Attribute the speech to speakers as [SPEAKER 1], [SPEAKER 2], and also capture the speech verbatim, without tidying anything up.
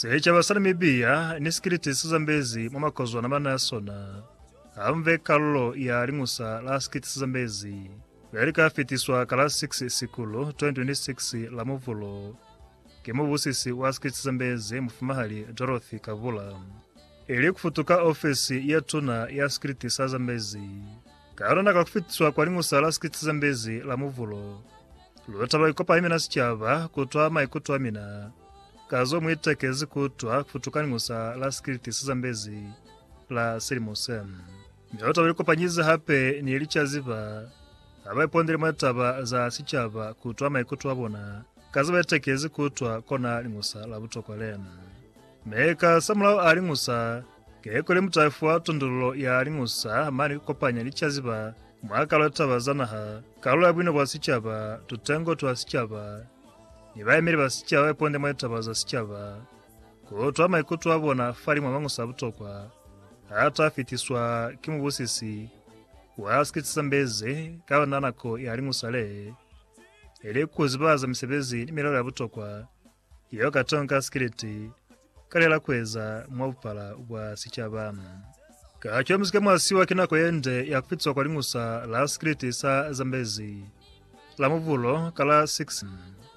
[SPEAKER 1] Secha basanamibia niskiriti sizambezi mamakozwa na manasona amve kallo ya ringusa la skiti sizambezi yarika fitiswa kala six sikulu twenty twenty-six la muvulo kemubusisi wa skiti sizambezi mfumahali Dorothy Kavula ili kufutuka ofisi ya tuna ya skiti sizambezi karona kakufitiswa kwa ringusa la skiti sizambezi la muvulo lotaba ikopa imena sichava kutwa maikutwa mina kazo mwitekezi kutwa kufutukani ngusa la skiriti sizambezi la Sirimose. Miota wiliko panyiza hape ni ilicha ziva abai pondiri mwetaba za sichava kutwa maikutwa bona kazo mwitekezi kutwa kona lingusa la butokwa lena. Meka samulao alingusa kekole mutaifuwa tundulo ya alingusa mani kopanya ilicha ziva mwaka lotaba zanaha kalo ya bwino kwa sichava tutengo tuwa sichava nibaemeri basichava eponde mwetaba za sichava kutwa maikutwa bona fari mwamangusa butokwa hata fitiswa kimubusisi wa skiti sizambezi kawa nanako ya alingusa ele kuzibaza misebezi nimiralo ya butokwa iyo katonka skiriti kalela kweza mwabupala wa sichava kachwa mzike mwasiwa kinako yende ya kufitswa kwa lingusa la skiriti sa zambezi la muvulo kala six